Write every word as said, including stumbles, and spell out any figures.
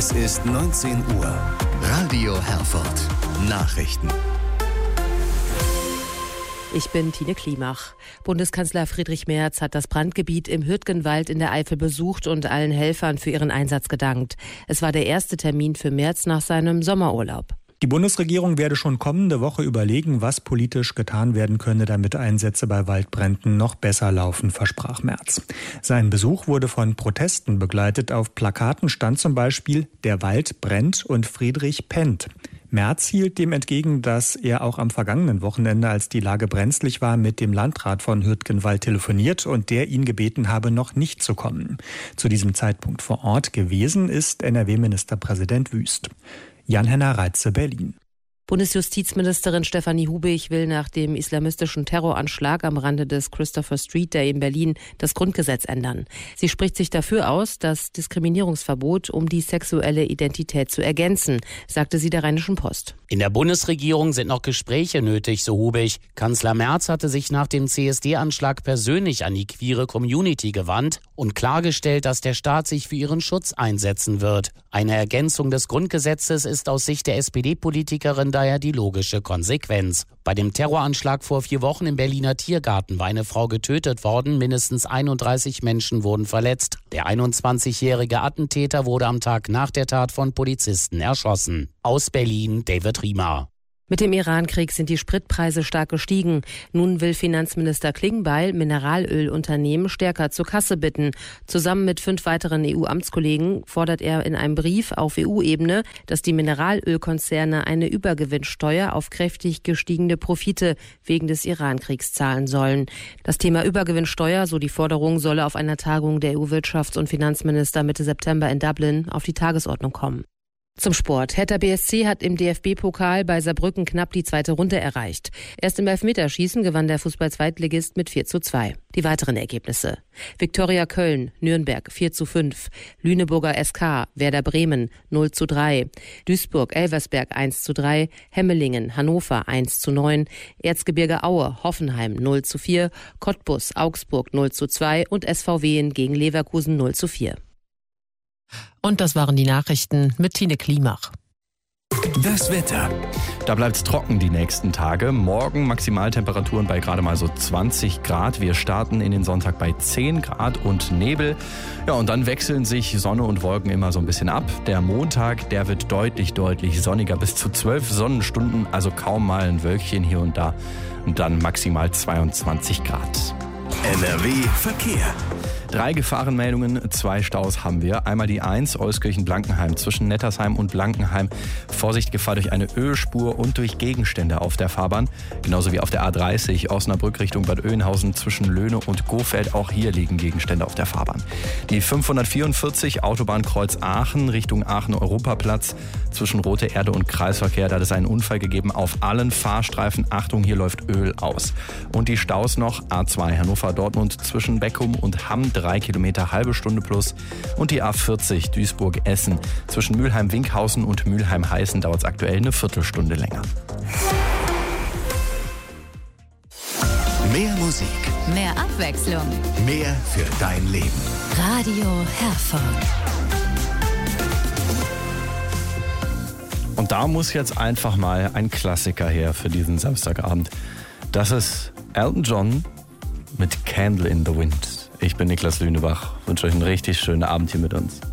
Es ist neunzehn Uhr. Radio Herford. Nachrichten. Ich bin Tine Klimach. Bundeskanzler Friedrich Merz hat das Brandgebiet im Hürtgenwald in der Eifel besucht und allen Helfern für ihren Einsatz gedankt. Es war der erste Termin für Merz nach seinem Sommerurlaub. Die Bundesregierung werde schon kommende Woche überlegen, was politisch getan werden könne, damit Einsätze bei Waldbränden noch besser laufen, versprach Merz. Sein Besuch wurde von Protesten begleitet. Auf Plakaten stand zum Beispiel „Der Wald brennt und Friedrich pennt". Merz hielt dem entgegen, dass er auch am vergangenen Wochenende, als die Lage brenzlig war, mit dem Landrat von Hürtgenwald telefoniert und der ihn gebeten habe, noch nicht zu kommen. Zu diesem Zeitpunkt vor Ort gewesen ist N R W-Ministerpräsident Wüst. Jan-Henner Reitze, Berlin. Bundesjustizministerin Stefanie Hubig will nach dem islamistischen Terroranschlag am Rande des Christopher Street Day in Berlin das Grundgesetz ändern. Sie spricht sich dafür aus, das Diskriminierungsverbot um die sexuelle Identität zu ergänzen, sagte sie der Rheinischen Post. In der Bundesregierung sind noch Gespräche nötig, so Hubig. Kanzler Merz hatte sich nach dem C S D-Anschlag persönlich an die queere Community gewandt und klargestellt, dass der Staat sich für ihren Schutz einsetzen wird. Eine Ergänzung des Grundgesetzes ist aus Sicht der S P D-Politikerin daher die logische Konsequenz. Bei dem Terroranschlag vor vier Wochen im Berliner Tiergarten war eine Frau getötet worden, mindestens einunddreißig Menschen wurden verletzt. Der einundzwanzigjährige Attentäter wurde am Tag nach der Tat von Polizisten erschossen. Aus Berlin, David Riemer. Mit dem Iran-Krieg sind die Spritpreise stark gestiegen. Nun will Finanzminister Klingbeil Mineralölunternehmen stärker zur Kasse bitten. Zusammen mit fünf weiteren E U-Amtskollegen fordert er in einem Brief auf E U-Ebene, dass die Mineralölkonzerne eine Übergewinnsteuer auf kräftig gestiegene Profite wegen des Iran-Kriegs zahlen sollen. Das Thema Übergewinnsteuer, so die Forderung, solle auf einer Tagung der E U-Wirtschafts- und Finanzminister Mitte September in Dublin auf die Tagesordnung kommen. Zum Sport. Hertha B S C hat im D F B-Pokal bei Saarbrücken knapp die zweite Runde erreicht. Erst im Elfmeterschießen gewann der Fußball-Zweitligist mit vier zu zwei. Die weiteren Ergebnisse: Viktoria Köln, Nürnberg vier zu fünf, Lüneburger S K, Werder Bremen null zu drei, Duisburg-Elversberg eins zu drei, Hemmelingen, Hannover eins zu neun, Erzgebirge Aue, Hoffenheim null zu vier, Cottbus, Augsburg null zu zwei und S V W gegen Leverkusen null zu vier. Und das waren die Nachrichten mit Tine Klimach. Das Wetter. Da bleibt es trocken die nächsten Tage. Morgen Maximaltemperaturen bei gerade mal so zwanzig Grad. Wir starten in den Sonntag bei zehn Grad und Nebel. Ja, und dann wechseln sich Sonne und Wolken immer so ein bisschen ab. Der Montag, der wird deutlich, deutlich sonniger. Bis zu zwölf Sonnenstunden, also kaum mal ein Wölkchen hier und da. Und dann maximal zweiundzwanzig Grad. N R W Verkehr. Drei Gefahrenmeldungen, zwei Staus haben wir. Einmal die eins, Euskirchen-Blankenheim zwischen Nettersheim und Blankenheim. Vorsicht, Gefahr durch eine Ölspur und durch Gegenstände auf der Fahrbahn. Genauso wie auf der A dreißig, Osnabrück Richtung Bad Oeynhausen zwischen Löhne und Gohfeld. Auch hier liegen Gegenstände auf der Fahrbahn. Die fünfhundertvierundvierzig, Autobahnkreuz Aachen Richtung Aachen-Europaplatz zwischen Rote Erde und Kreisverkehr. Da hat es einen Unfall gegeben auf allen Fahrstreifen. Achtung, hier läuft Öl aus. Und die Staus noch, A zwei Hannover-Dortmund zwischen Beckum und Hamm, drei Kilometer, halbe Stunde plus. Und die A vierzig Duisburg-Essen zwischen Mülheim-Winkhausen und Mülheim-Heißen dauert es aktuell eine Viertelstunde länger. Mehr Musik. Mehr Abwechslung. Mehr für dein Leben. Radio Herford. Und da muss jetzt einfach mal ein Klassiker her für diesen Samstagabend. Das ist Elton John mit Candle in the Wind. Ich bin Niklas Lünebach, wünsche euch einen richtig schönen Abend hier mit uns.